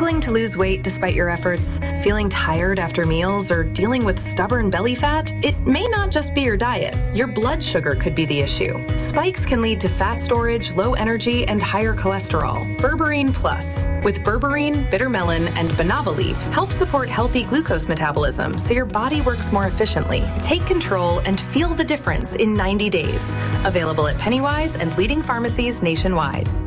Struggling to lose weight despite your efforts? Feeling tired after meals or dealing with stubborn belly fat? It may not just be your diet. Your blood sugar could be the issue. Spikes can lead to fat storage, low energy, and higher cholesterol. Berberine Plus, with berberine, bitter melon, and banaba leaf, helps support healthy glucose metabolism so your body works more efficiently. Take control and feel the difference in 90 days. Available at Pennywise and leading pharmacies nationwide.